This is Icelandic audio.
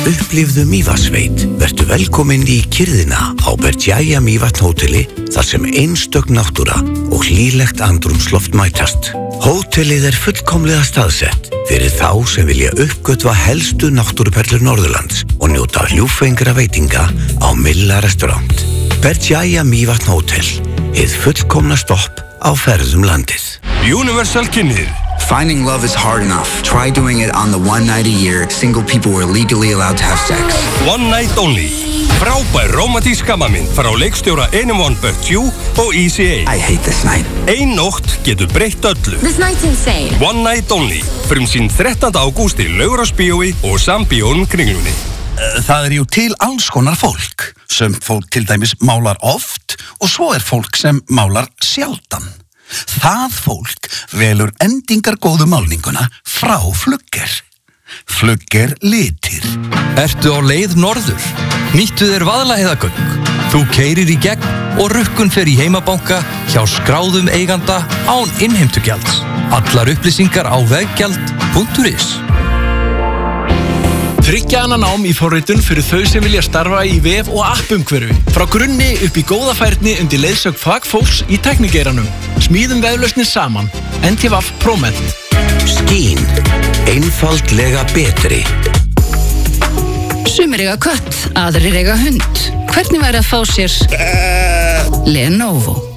Upplifðu Mývatnssveit. Vertu velkominn í kyrrðina á Berjaya Mývatn hóteli þar sem einstök náttúra og hlýlegt andrúmsloft mætast. Hótelið fullkomlega staðsett fyrir þá sem vilja uppgötva helstu náttúruperlur Norðurlands og njóta ljúffengra veitinga á Milla restaurant. Berjaya Mývatn hótel. Hið fullkomna stopp á ferðum landið. Universal kynir. Finding love is hard enough. Try doing it on the one night a year single people were legally allowed to have sex. One night only. Frábær rómantísk gamanmynd frá leikstjóra Anyone But You og ECA. I hate this night. Ein nótt getur breytt öllu. This night's insane. One night only. Frumsýnd 13. ágúst í Laugarásbíói og Sambíónum Kringlunni. Það jú til alls konar fólk. Sumt fólk til dæmis málar oft og svo fólk sem málar sjaldan. Það fólk velur endingargóðu málninguna frá Flugger. Flugger litir. Ertu á leið norður? Nýttu þér Vaðlaheiðargöng. Þú keyrir í gegn og rukkun fer í heimabanka hjá skráðum eiganda án innheimtugjalds. Allar upplýsingar á veggjald.is. Þriggja nám í forritun fyrir þau sem vilja starfa í vef- og appumhverfi. Frá grunni upp í góða færni undir leiðsögn fagfólks í tæknigeiranum. Smíðum veflausnir saman. NTVAF ProMed. Skín. Einfaldlega betri. Sumir eiga kött, aðrir eiga hund. Hvernig væri að fá sér Lenovo?